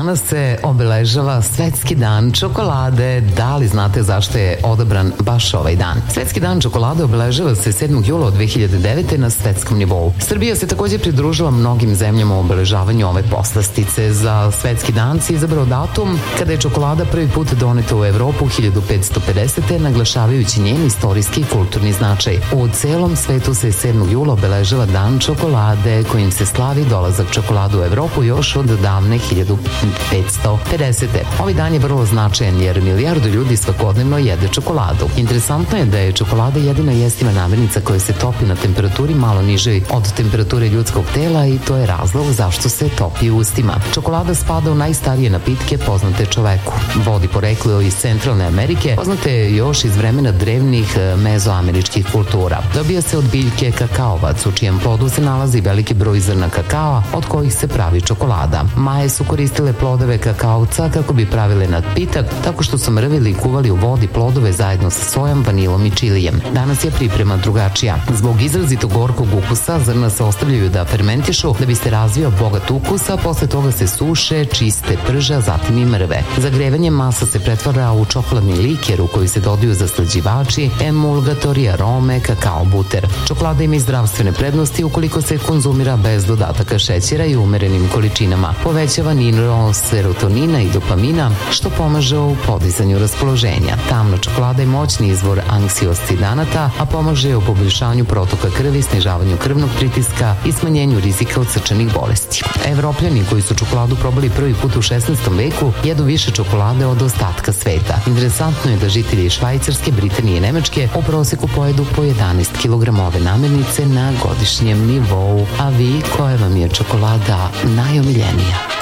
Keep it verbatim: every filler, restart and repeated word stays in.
Danas se obeležava Svetski dan čokolade. Da li znate zašto je odabran baš ovaj dan? Svetski dan čokolade obeležava se sedmog jula dve hiljade devete. na svetskom nivou. Srbija se takođe pridružila mnogim zemljama u obeležavanju ove poslastice. Za Svetski dan se izabrao datum kada je čokolada prvi put doneta u Evropu hiljadu petsto pedesete. naglašavajući njen istorijski i kulturni značaj. U celom svetu se sedmog jula obeležava dan čokolade kojim se slavi dolazak čokolade u Evropu još od davne hiljadu petsto pedesete. Ovaj dan je vrlo značajan jer milijardu ljudi svakodnevno jede čokoladu. Interesantno je da je čokolada jedina jestiva namirnica koja se topi na temperaturi malo nižoj od temperature ljudskog tela i to je razlog zašto se topi u ustima. Čokolada spada u najstarije napitke poznate čoveku. Vodi poreklo iz Centralne Amerike, poznate je još iz vremena drevnih mezoameričkih kultura. Dobija se od biljke kakaovac, u čijem plodu se nalazi veliki broj zrna kakaoa od kojih se pravi čokolada. Maje su koristile plodove kakaovca kako bi pravile napitak, tako što su mrvili i kuvali u vodi plodove zajedno sa sojom, vanilom i čilijem. Danas je priprema drugačija. Zbog izrazito gorkog ukusa zrna se ostavljaju da fermentišu da bi se razvio bogat ukus, a posle toga se suše, čiste, prže, zatim i mrve. Zagrevanjem masa se pretvara u čokoladni liker u koji se dodaju zaslađivači, emulgatori, arome, kakao, buter. Čokolada ima i zdravstvene prednosti ukoliko se konzumira bez dodataka šećera i umerenim količinama. Povećava nivo serotonina i dopamina, što pomaže u podizanju raspoloženja. Tamna čokolada je moćni izvor anksiocidanata, a pomaže u poboljšanju protoka krvi, snižavanju krvnog pritiska i smanjenju rizika od srčanih bolesti. Evropljani koji su čokoladu probali prvi put u šesnaestom veku jedu više čokolade od ostatka sveta. Interesantno je da žitelji Švajcarske, Britanije i Nemačke u proseku pojedu po jedanaest kilograma ove namirnice na godišnjem nivou. A vi, koja vam je čokolada najomiljenija?